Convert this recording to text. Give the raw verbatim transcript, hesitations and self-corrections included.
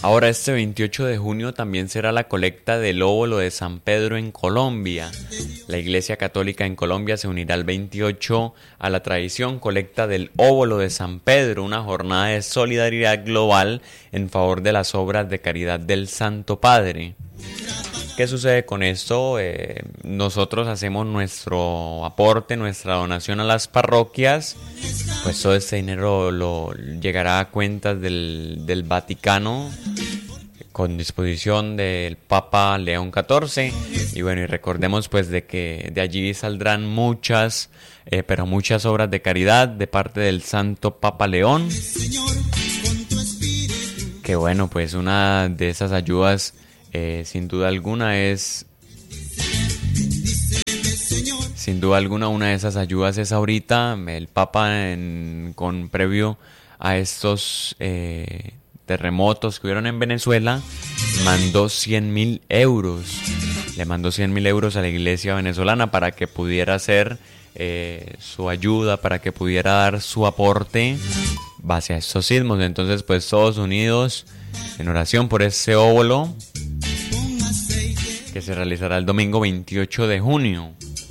Ahora este veintiocho de junio también será la colecta del óvulo de San Pedro en Colombia. La Iglesia Católica en Colombia se unirá el veintiocho a la tradición colecta del óvulo de San Pedro, una jornada de solidaridad global en favor de las obras de caridad del Santo Padre. ¿Qué sucede con esto? Eh, nosotros hacemos nuestro aporte, nuestra donación a las parroquias, pues todo este dinero lo llegará a cuentas del, del Vaticano con disposición del Papa León catorce. Y bueno, y recordemos pues de que de allí saldrán muchas, eh, pero muchas obras de caridad de parte del Santo Papa León. Que bueno, pues una de esas ayudas Eh, sin duda alguna es sin duda alguna una de esas ayudas es ahorita el Papa en, con previo a estos eh, terremotos que hubieron en Venezuela mandó cien mil euros le mandó cien mil euros a la iglesia venezolana para que pudiera hacer eh, su ayuda, para que pudiera dar su aporte base a estos sismos. Entonces pues todos unidos en oración por ese óvulo que se realizará el domingo veintiocho de junio.